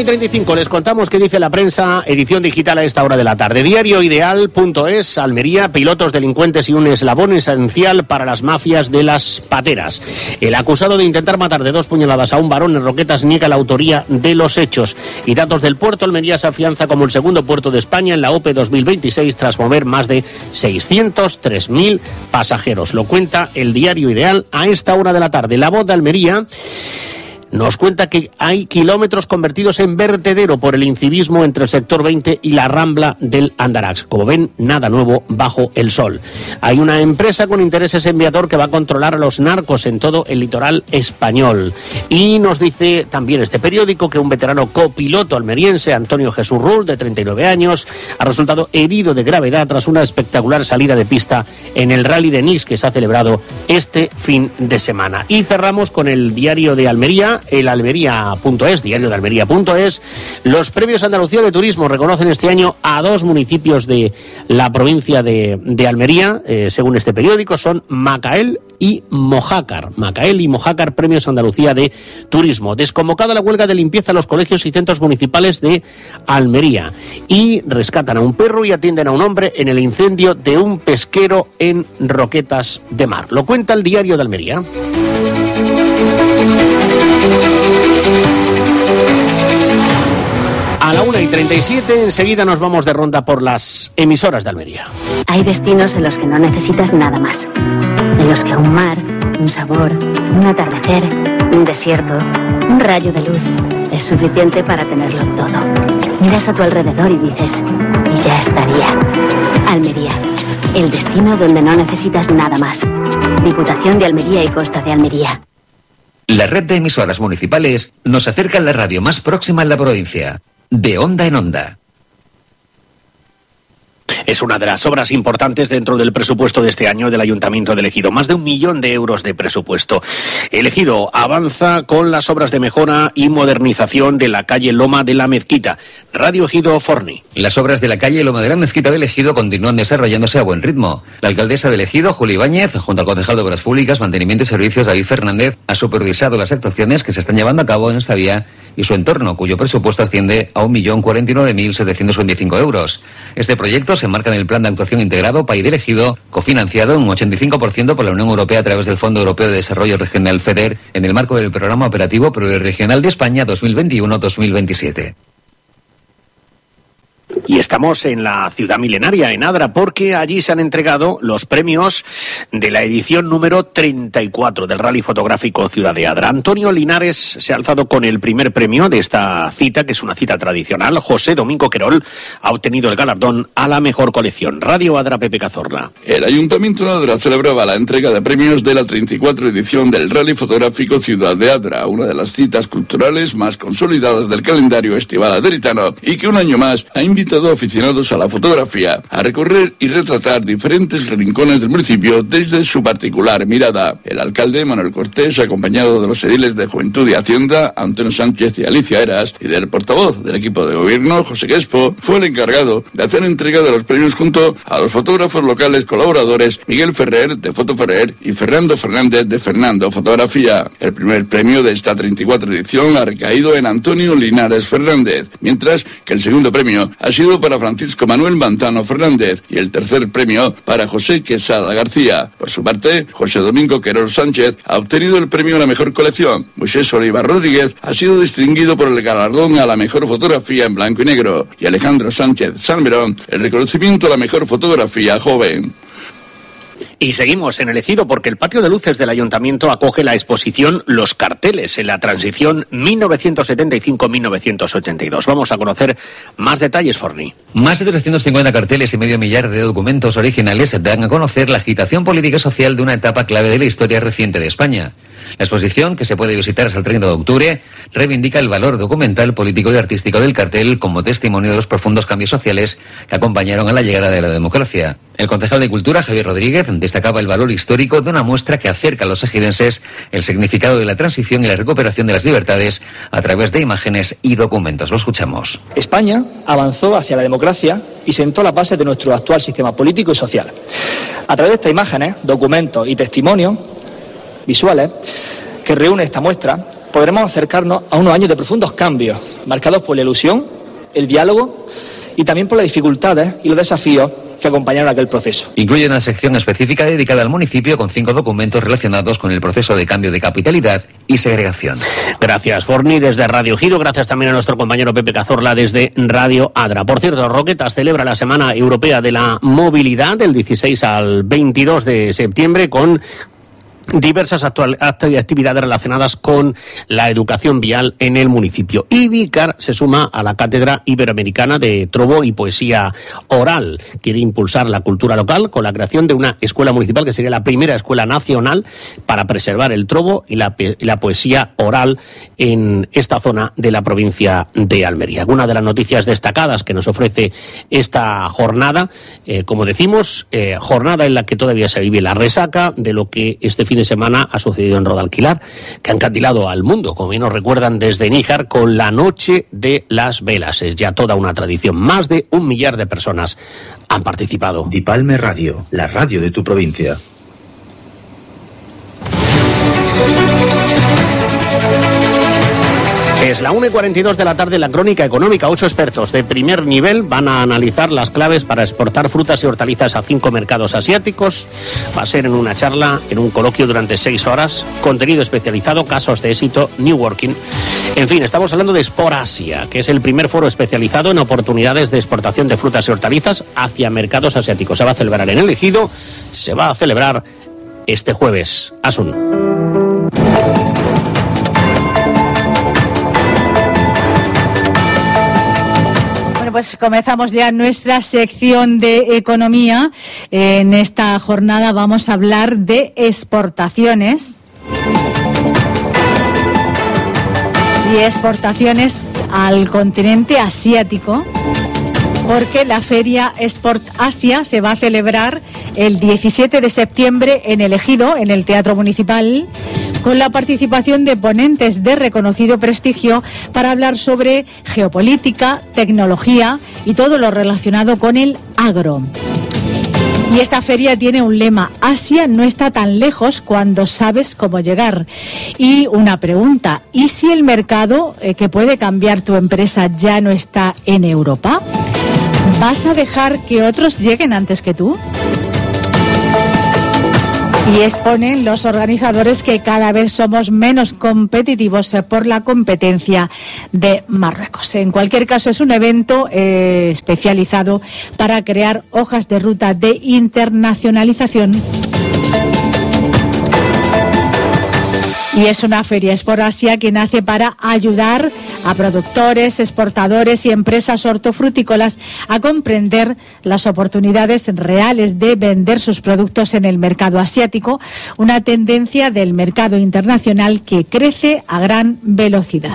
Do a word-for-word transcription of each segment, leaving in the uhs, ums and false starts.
y treinta y cinco les contamos qué dice la prensa, edición digital a esta hora de la tarde. Diario Ideal punto es, Almería, pilotos delincuentes y un eslabón esencial para las mafias de las pateras. El acusado de intentar matar de dos puñaladas a un varón en Roquetas niega la autoría de los hechos. Y datos del puerto, Almería se afianza como el segundo puerto de España en la O P E dos mil veintiséis tras mover más de seiscientos tres mil pasajeros. Lo cuenta el Diario Ideal a esta hora de la tarde. La Voz de Almería nos cuenta que hay kilómetros convertidos en vertedero por el incivismo entre el sector veinte y la Rambla del Andarax. Como ven, nada nuevo bajo el sol. Hay una empresa con intereses en Viator que va a controlar a los narcos en todo el litoral español. Y nos dice también este periódico que un veterano copiloto almeriense, Antonio Jesús Rull, de treinta y nueve años, ha resultado herido de gravedad tras una espectacular salida de pista en el Rally de Nice que se ha celebrado este fin de semana. Y cerramos con el Diario de Almería, el Almería punto es, diario de Almería punto es. Los premios Andalucía de Turismo reconocen este año a dos municipios de la provincia de, de Almería, eh, según este periódico, son Macael y Mojácar. Macael y Mojácar, premios Andalucía de Turismo. Desconvocada la huelga de limpieza a los colegios y centros municipales de Almería. Y rescatan a un perro y atienden a un hombre en el incendio de un pesquero en Roquetas de Mar. Lo cuenta el Diario de Almería. A la una y treinta y siete, enseguida nos vamos de ronda por las emisoras de Almería. Hay destinos en los que no necesitas nada más. En los que un mar, un sabor, un atardecer, un desierto, un rayo de luz es suficiente para tenerlo todo. Miras a tu alrededor y dices, y ya estaría. Almería, el destino donde no necesitas nada más. Diputación de Almería y Costa de Almería. La red de emisoras municipales nos acerca a la radio más próxima en la provincia. De onda en onda. Es una de las obras importantes dentro del presupuesto de este año del Ayuntamiento de El Ejido. Más de un millón de euros de presupuesto. El Ejido avanza con las obras de mejora y modernización de la calle Loma de la Mezquita. Radio Ejido Forni. Las obras de la calle Loma de la Mezquita del Ejido continúan desarrollándose a buen ritmo. La alcaldesa del Ejido, Juli Ibáñez, junto al concejal de Obras Públicas, Mantenimiento y Servicios, David Fernández, ha supervisado las actuaciones que se están llevando a cabo en esta vía y su entorno, cuyo presupuesto asciende a un millón cuarenta y nueve mil setecientos veinticinco euros. Este proyecto se enmarca en el Plan de Actuación Integrado País del Ejido, cofinanciado en un ochenta y cinco por ciento por la Unión Europea a través del Fondo Europeo de Desarrollo Regional FEDER, en el marco del Programa Operativo Pluriregional de España dos mil veintiuno a dos mil veintisiete. Y estamos en la ciudad milenaria, en Adra, porque allí se han entregado los premios de la edición número treinta y cuatro del Rally Fotográfico Ciudad de Adra. Antonio Linares se ha alzado con el primer premio de esta cita, que es una cita tradicional. José Domingo Querol ha obtenido el galardón a la mejor colección. Radio Adra, Pepe Cazorla. El Ayuntamiento de Adra celebraba la entrega de premios de la treinta y cuatro edición del Rally Fotográfico Ciudad de Adra, una de las citas culturales más consolidadas del calendario estival adritano y que un año más ha invitado a aficionados a la fotografía a recorrer y retratar diferentes rincones del municipio desde su particular mirada. El alcalde Manuel Cortés, acompañado de los ediles de Juventud y Hacienda, Antonio Sánchez y Alicia Eras, y del portavoz del equipo de gobierno, José Quespo, fue el encargado de hacer entrega de los premios junto a los fotógrafos locales colaboradores Miguel Ferrer, de Foto Ferrer, y Fernando Fernández, de Fernando Fotografía. El primer premio de esta treinta y cuatro edición ha recaído en Antonio Linares Fernández, mientras que el segundo premio ha sido para Francisco Manuel Mantano Fernández y el tercer premio para José Quesada García. Por su parte, José Domingo Querol Sánchez ha obtenido el premio a la mejor colección. Moisés Oliva Rodríguez ha sido distinguido por el galardón a la mejor fotografía en blanco y negro y Alejandro Sánchez Salmerón el reconocimiento a la mejor fotografía joven. Y seguimos en El Ejido porque el patio de luces del Ayuntamiento acoge la exposición Los Carteles en la transición mil novecientos setenta y cinco a mil novecientos ochenta y dos. Vamos a conocer más detalles, Forni. Más de trescientos cincuenta carteles y medio millar de documentos originales dan a conocer la agitación política y social de una etapa clave de la historia reciente de España. La exposición, que se puede visitar hasta el treinta de octubre, reivindica el valor documental, político y artístico del cartel como testimonio de los profundos cambios sociales que acompañaron a la llegada de la democracia. El concejal de Cultura, Javier Rodríguez, destacaba el valor histórico de una muestra que acerca a los ejidenses el significado de la transición y la recuperación de las libertades a través de imágenes y documentos. Lo escuchamos. España avanzó hacia la democracia y sentó las bases de nuestro actual sistema político y social. A través de estas imágenes, documentos y testimonios visuales que reúne esta muestra, podremos acercarnos a unos años de profundos cambios, marcados por la ilusión, el diálogo y también por las dificultades y los desafíos que acompañaron aquel proceso. Incluye una sección específica dedicada al municipio con cinco documentos relacionados con el proceso de cambio de capitalidad y segregación. Gracias, Forni, desde Radio Giro. Gracias también a nuestro compañero Pepe Cazorla desde Radio Adra. Por cierto, Roquetas celebra la Semana Europea de la Movilidad del dieciséis al veintidós de septiembre con diversas actual, actividades relacionadas con la educación vial en el municipio. Y Vícar se suma a la Cátedra Iberoamericana de Trobo y Poesía Oral. Quiere impulsar la cultura local con la creación de una escuela municipal que sería la primera escuela nacional para preservar el trobo y la, y la poesía oral en esta zona de la provincia de Almería. Algunas de las noticias destacadas que nos ofrece esta jornada, eh, como decimos, eh, jornada en la que todavía se vive la resaca de lo que este fin de semana ha sucedido en Rodalquilar, que han candilado al mundo, como bien nos recuerdan desde Níjar, con la Noche de las Velas. Es ya toda una tradición. Más de un millar de personas han participado. Dipalme Radio, la radio de tu provincia. Es la una y cuarenta y dos de la tarde, la crónica económica. Ocho expertos de primer nivel van a analizar las claves para exportar frutas y hortalizas a cinco mercados asiáticos. Va a ser en una charla, en un coloquio durante seis horas, contenido especializado, casos de éxito, New Working. En fin, estamos hablando de Exporasia, que es el primer foro especializado en oportunidades de exportación de frutas y hortalizas hacia mercados asiáticos. Se va a celebrar en El Ejido, se va a celebrar este jueves. Asun. Pues comenzamos ya nuestra sección de economía. En esta jornada vamos a hablar de exportaciones y exportaciones al continente asiático, porque la feria Export Asia se va a celebrar el diecisiete de septiembre en El Ejido, en el Teatro Municipal, con la participación de ponentes de reconocido prestigio para hablar sobre geopolítica, tecnología y todo lo relacionado con el agro. Y esta feria tiene un lema: Asia no está tan lejos cuando sabes cómo llegar. Y una pregunta: ¿y si el mercado eh, que puede cambiar tu empresa ya no está en Europa? ¿Vas a dejar que otros lleguen antes que tú? Y exponen los organizadores que cada vez somos menos competitivos por la competencia de Marruecos. En cualquier caso, es un evento eh, especializado para crear hojas de ruta de internacionalización. Y es una feria Exporasia que nace para ayudar a productores, exportadores y empresas hortofrutícolas a comprender las oportunidades reales de vender sus productos en el mercado asiático, una tendencia del mercado internacional que crece a gran velocidad.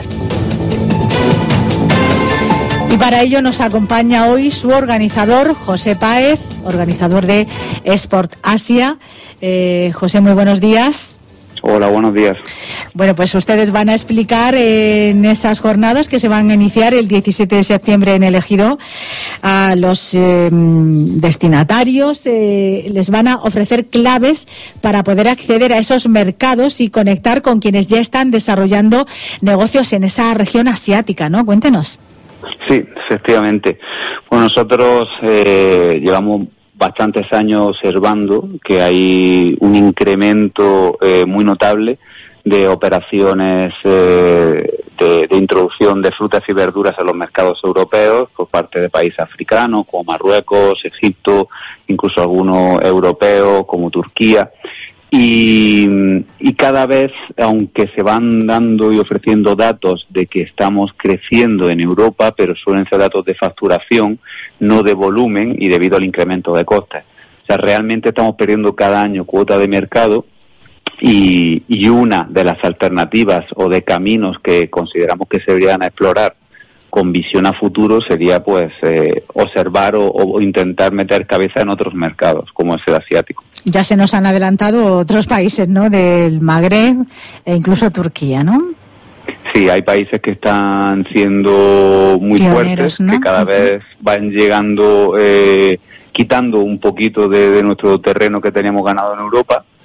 Y para ello nos acompaña hoy su organizador, José Páez, organizador de Export Asia. Eh, José, muy buenos días. Hola, buenos días. Bueno, pues ustedes van a explicar eh, en esas jornadas que se van a iniciar el diecisiete de septiembre en El Ejido a los eh, destinatarios, eh, les van a ofrecer claves para poder acceder a esos mercados y conectar con quienes ya están desarrollando negocios en esa región asiática, ¿no? Cuéntenos. Sí, efectivamente. Bueno, nosotros eh, llevamos bastantes años observando que hay un incremento eh, muy notable de operaciones eh, de, de introducción de frutas y verduras a los mercados europeos por parte de países africanos como Marruecos, Egipto, incluso algunos europeos como Turquía. Y, y cada vez, aunque se van dando y ofreciendo datos de que estamos creciendo en Europa, pero suelen ser datos de facturación, no de volumen y debido al incremento de costes. O sea, realmente estamos perdiendo cada año cuota de mercado y, y una de las alternativas o de caminos que consideramos que se deberían explorar con visión a futuro sería pues eh, observar o, o intentar meter cabeza en otros mercados, como es el asiático. Ya se nos han adelantado otros países, ¿no?, del Magreb e incluso Turquía, ¿no? Sí, hay países que están siendo muy pioneros, fuertes, ¿no? que cada uh-huh. vez van llegando, eh, quitando un poquito de, de nuestro terreno que teníamos ganado en Europa,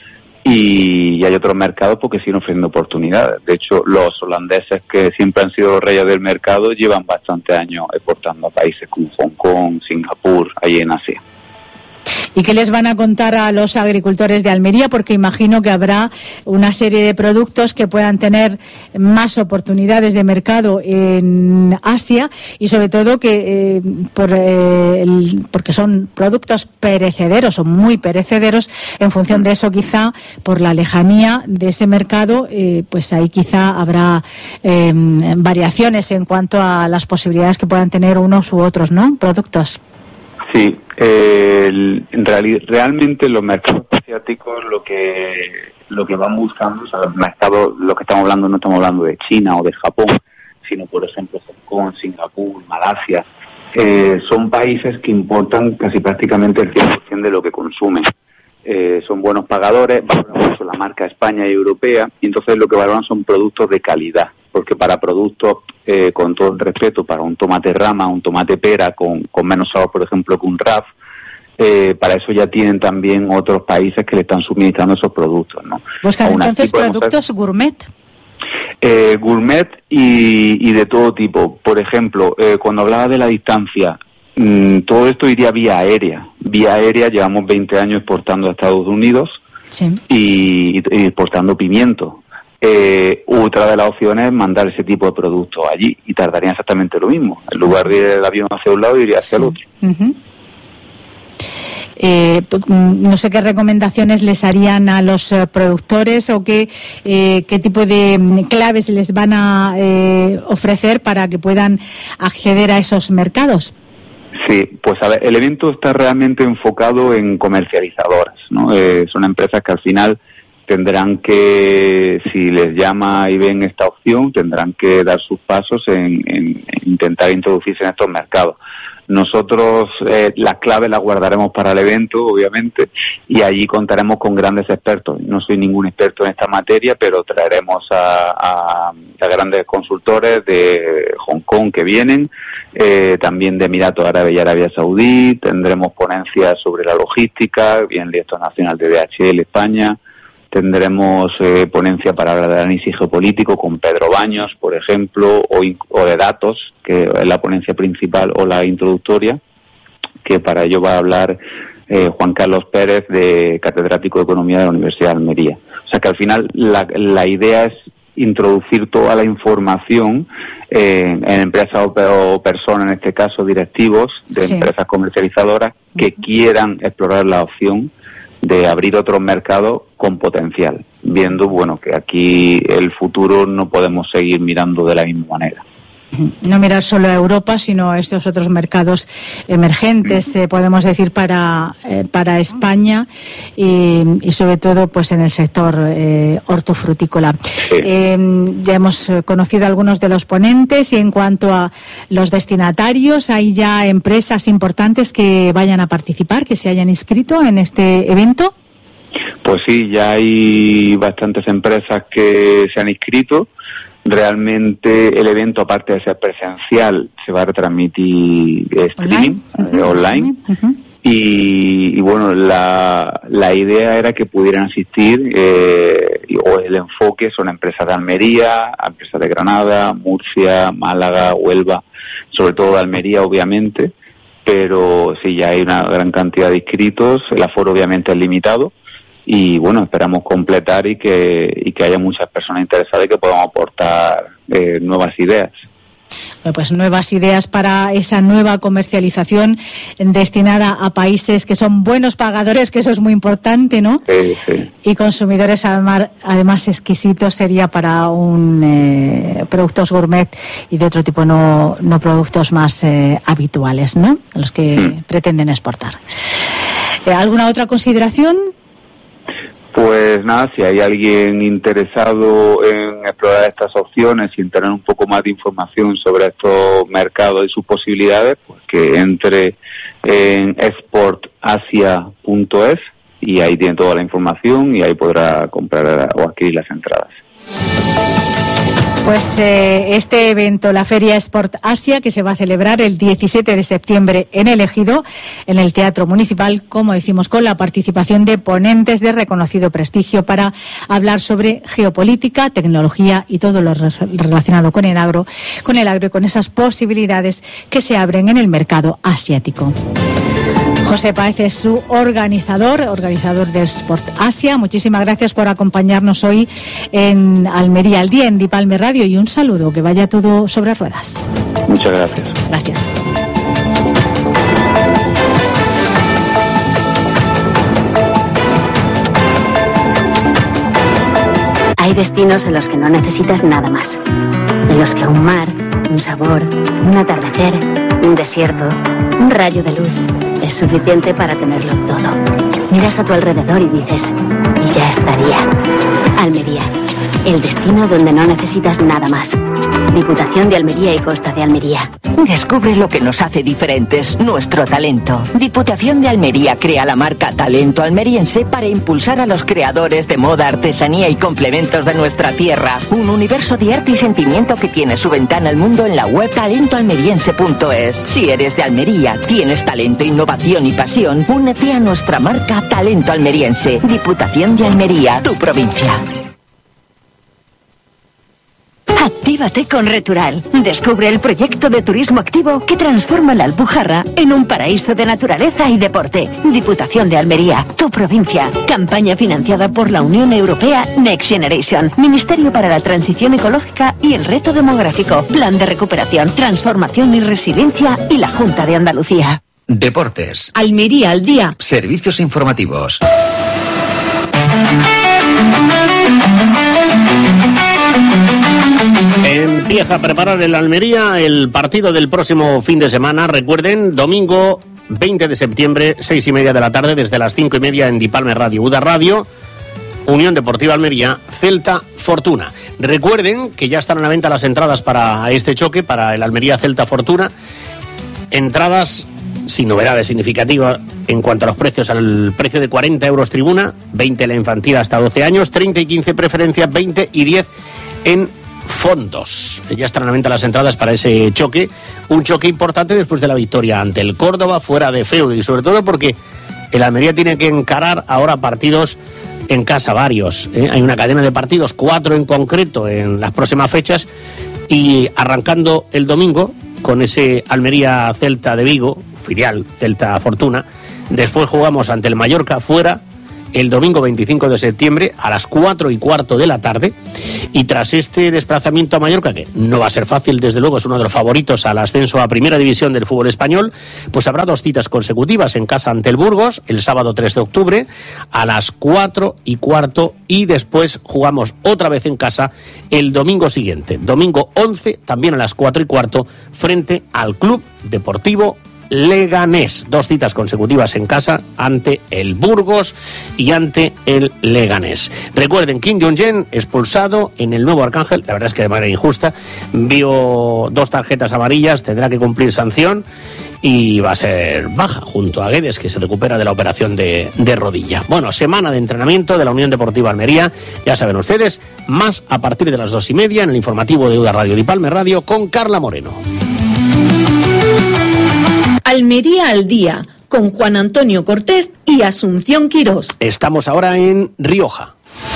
y, y hay otros mercados porque siguen ofreciendo oportunidades. De hecho, los holandeses, que siempre han sido los reyes del mercado, llevan bastantes años exportando a países como Hong Kong, Singapur, ahí en Asia. ¿Y qué les van a contar a los agricultores de Almería? Porque imagino que habrá una serie de productos que puedan tener más oportunidades de mercado en Asia y sobre todo que eh, por, eh, el, porque son productos perecederos o muy perecederos. En función de eso, quizá por la lejanía de ese mercado, eh, pues ahí quizá habrá eh, variaciones en cuanto a las posibilidades que puedan tener unos u otros, ¿no? Productos. Sí, eh, el, en realidad, realmente los mercados asiáticos lo que lo que van buscando, o sea, los mercados, lo que estamos hablando, no estamos hablando de China o de Japón, sino por ejemplo Hong Kong, Singapur, Malasia, eh, son países que importan casi prácticamente el cien por ciento de lo que consumen. Eh, son buenos pagadores, valoran mucho la marca España y europea, y entonces lo que valoran son productos de calidad, porque para productos, eh, con todo el respeto, para un tomate rama, un tomate pera con, con menos sabor, por ejemplo, que un R A F, eh, para eso ya tienen también otros países que le están suministrando esos productos, ¿no? Buscan entonces productos hacer, gourmet. Eh, gourmet y, y de todo tipo. Por ejemplo, eh, cuando hablaba de la distancia, mmm, todo esto iría vía aérea. Vía aérea llevamos veinte años exportando a Estados Unidos, sí, y, y exportando pimiento. Eh, otra de las opciones es mandar ese tipo de productos allí y tardarían exactamente lo mismo. En lugar de ir el avión hacia un lado, iría hacia sí. el otro. Uh-huh. Eh, no sé qué recomendaciones les harían a los eh, productores o qué, eh, qué tipo de um, claves les van a eh, ofrecer para que puedan acceder a esos mercados. Sí, pues a ver, el evento está realmente enfocado en comercializadoras, ¿no? Eh, son empresas que al final tendrán que, si les llama y ven esta opción, tendrán que dar sus pasos en, en, en intentar introducirse en estos mercados. Nosotros eh, las claves las guardaremos para el evento, obviamente, y allí contaremos con grandes expertos. No soy ningún experto en esta materia, pero traeremos a, a, a grandes consultores de Hong Kong que vienen, eh, también de Emiratos Árabes y Arabia Saudí. Tendremos ponencias sobre la logística, bien el director nacional de D H L España. Tendremos eh, ponencia para hablar de análisis geopolítico con Pedro Baños, por ejemplo, o, o de datos, que es la ponencia principal o la introductoria, que para ello va a hablar eh, Juan Carlos Pérez, de catedrático de Economía de la Universidad de Almería. O sea que al final la, la idea es introducir toda la información eh, en empresas o, o personas, en este caso directivos de sí. empresas comercializadoras que uh-huh. quieran explorar la opción de abrir otros mercados con potencial, viendo bueno que aquí el futuro no podemos seguir mirando de la misma manera. No mirar solo a Europa, sino a estos otros mercados emergentes, eh, podemos decir, para eh, para España y, y sobre todo pues en el sector eh, hortofrutícola. Sí. Eh, ya hemos conocido algunos de los ponentes y en cuanto a los destinatarios, ¿hay ya empresas importantes que vayan a participar, que se hayan inscrito en este evento? Pues sí, ya hay bastantes empresas que se han inscrito. Realmente el evento, aparte de ser presencial, se va a retransmitir streaming, online, eh, online. Uh-huh. y, y bueno, la, la idea era que pudieran asistir, eh, o el enfoque son empresas de Almería, empresas de Granada, Murcia, Málaga, Huelva, sobre todo de Almería obviamente, pero sí, ya hay una gran cantidad de inscritos, el aforo obviamente es limitado. Y bueno, esperamos completar y que y que haya muchas personas interesadas y que podamos aportar eh, nuevas ideas. Bueno, pues nuevas ideas para esa nueva comercialización destinada a países que son buenos pagadores, que eso es muy importante, ¿no? Sí, sí. Y consumidores además, además exquisitos sería para un eh, productos gourmet y de otro tipo, no, no productos más eh, habituales, ¿no? Los que mm. pretenden exportar. Eh, ¿Alguna otra consideración? Pues nada, si hay alguien interesado en explorar estas opciones y en tener un poco más de información sobre estos mercados y sus posibilidades, pues que entre en export asia punto es y ahí tiene toda la información y ahí podrá comprar o adquirir las entradas. Pues eh, este evento, la Feria Sport Asia, que se va a celebrar el diecisiete de septiembre en El Ejido, en el Teatro Municipal, como decimos, con la participación de ponentes de reconocido prestigio para hablar sobre geopolítica, tecnología y todo lo relacionado con el agro, con el agro y con esas posibilidades que se abren en el mercado asiático. José Páez es su organizador, organizador de Sport Asia. Muchísimas gracias por acompañarnos hoy en Almería al Día, en Dipalme Radio, y un saludo, que vaya todo sobre ruedas. Muchas gracias. Gracias. Hay destinos en los que no necesitas nada más, en los que un mar, un sabor, un atardecer, un desierto, un rayo de luz es suficiente para tenerlo todo. Miras a tu alrededor y dices, y ya estaría. Almería, el destino donde no necesitas nada más. Diputación de Almería y Costa de Almería. Descubre lo que nos hace diferentes, nuestro talento. Diputación de Almería crea la marca Talento Almeriense para impulsar a los creadores de moda, artesanía y complementos de nuestra tierra. Un universo de arte y sentimiento que tiene su ventana al mundo en la web talento almeriense punto es. Si eres de Almería, tienes talento, innovación y pasión, únete a nuestra marca Talento Almeriense. Diputación de Almería, tu provincia. Actívate con Retural. Descubre el proyecto de turismo activo que transforma la Alpujarra en un paraíso de naturaleza y deporte. Diputación de Almería, tu provincia. Campaña financiada por la Unión Europea Next Generation, Ministerio para la Transición Ecológica y el Reto Demográfico, Plan de Recuperación, Transformación y Resiliencia y la Junta de Andalucía. Deportes. Almería al Día. Servicios informativos. Empieza a preparar el Almería el partido del próximo fin de semana. Recuerden, domingo veinte de septiembre, seis y media de la tarde, desde las cinco y media en Dipalme Radio, Uda Radio, Unión Deportiva Almería, Celta Fortuna. Recuerden que ya están a la venta las entradas para este choque, para el Almería Celta Fortuna. Entradas sin novedades significativas en cuanto a los precios, al precio de cuarenta euros tribuna, veinte la infantil hasta doce años, treinta y quince preferencia, veinte y diez en fondos. Ya están a la venta las entradas para ese choque, un choque importante después de la victoria ante el Córdoba fuera de feudo, y sobre todo porque el Almería tiene que encarar ahora partidos en casa varios, ¿eh? Hay una cadena de partidos, cuatro en concreto en las próximas fechas, y arrancando el domingo con ese Almería Celta de Vigo, filial Celta Fortuna. Después jugamos ante el Mallorca fuera el domingo veinticinco de septiembre a las cuatro y cuarto de la tarde, y tras este desplazamiento a Mallorca, que no va a ser fácil, desde luego es uno de los favoritos al ascenso a Primera División del fútbol español, pues habrá dos citas consecutivas en casa ante el Burgos el sábado tres de octubre a las cuatro y cuarto, y después jugamos otra vez en casa el domingo siguiente, domingo once, también a las cuatro y cuarto, frente al Club Deportivo Leganés. Dos citas consecutivas en casa ante el Burgos y ante el Leganés. Recuerden, Kim Jong-un expulsado en el Nuevo Arcángel, la verdad es que de manera injusta, vio dos tarjetas amarillas, tendrá que cumplir sanción y va a ser baja junto a Guedes, que se recupera de la operación de, de rodilla. Bueno, semana de entrenamiento de la Unión Deportiva Almería, ya saben ustedes, más a partir de las dos y media en el informativo de Uda Radio, Dipalme Radio, con Carla Moreno. Almería al Día, con Juan Antonio Cortés y Asunción Quirós. Estamos ahora en Rioja.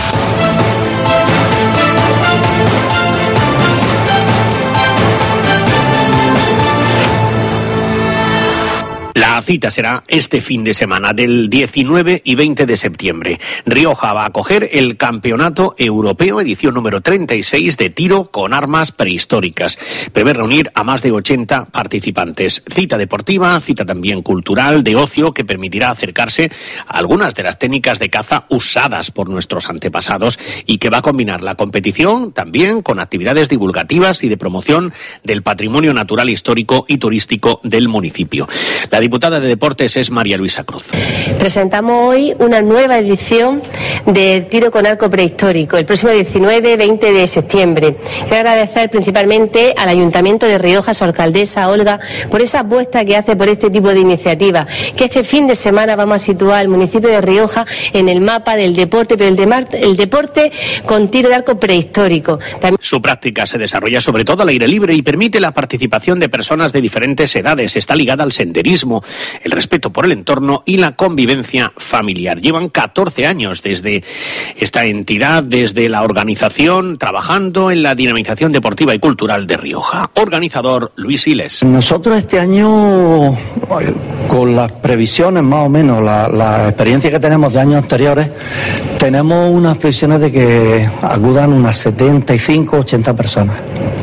La cita será este fin de semana, del diecinueve y veinte de septiembre. Rioja va a acoger el Campeonato Europeo, edición número treinta y seis, de tiro con armas prehistóricas. Prevé reunir a más de ochenta participantes. Cita deportiva, cita también cultural, de ocio, que permitirá acercarse a algunas de las técnicas de caza usadas por nuestros antepasados, y que va a combinar la competición también con actividades divulgativas y de promoción del patrimonio natural, histórico y turístico del municipio. La diputada delegada de deportes es María Luisa Cruz. Presentamos hoy una nueva edición del tiro con arco prehistórico, el próximo diecinueve veinte de septiembre. Quiero agradecer principalmente al Ayuntamiento de Rioja, su alcaldesa Olga, por esa apuesta que hace por este tipo de iniciativas, que este fin de semana vamos a situar al municipio de Rioja en el mapa del deporte, pero el, de mar, el deporte con tiro de arco prehistórico. También... Su práctica se desarrolla sobre todo al aire libre y permite la participación de personas de diferentes edades. Está ligada al senderismo, el respeto por el entorno y la convivencia familiar. Llevan catorce años desde esta entidad, desde la organización, trabajando en la dinamización deportiva y cultural de Rioja. Organizador Luis Siles. Nosotros este año, con las previsiones más o menos, la, la experiencia que tenemos de años anteriores, tenemos unas previsiones de que acudan unas setenta y cinco, ochenta personas.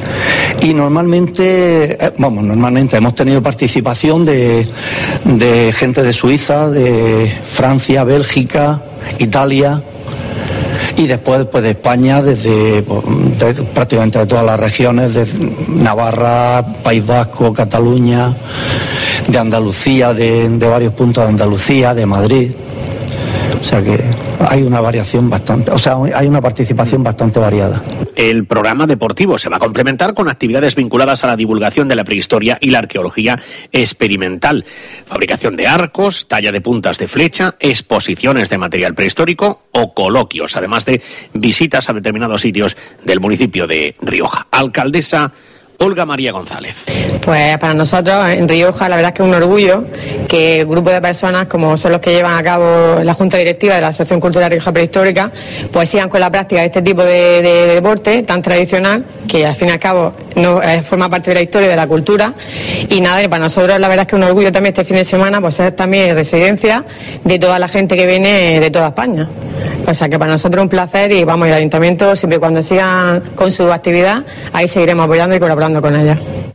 Y normalmente, eh, vamos, normalmente hemos tenido participación de, de gente de Suiza, de Francia, Bélgica, Italia y después pues de España, desde de, prácticamente de todas las regiones, de Navarra, País Vasco, Cataluña, de Andalucía, de, de varios puntos de Andalucía, de Madrid. O sea que hay una variación bastante, o sea, hay una participación bastante variada. El programa deportivo se va a complementar con actividades vinculadas a la divulgación de la prehistoria y la arqueología experimental. Fabricación de arcos, talla de puntas de flecha, exposiciones de material prehistórico o coloquios, además de visitas a determinados sitios del municipio de Rioja. Alcaldesa Olga María González. Pues para nosotros en Rioja la verdad es que es un orgullo que grupos de personas como son los que llevan a cabo la Junta Directiva de la Asociación Cultural Rioja Prehistórica pues sigan con la práctica de este tipo de, de, de deporte tan tradicional que al fin y al cabo no eh, forma parte de la historia y de la cultura. Y nada, y para nosotros la verdad es que es un orgullo también este fin de semana pues ser también residencia de toda la gente que viene de toda España. O sea que para nosotros es un placer y vamos, el Ayuntamiento siempre y cuando sigan con su actividad ahí seguiremos apoyando y colaborando con ella.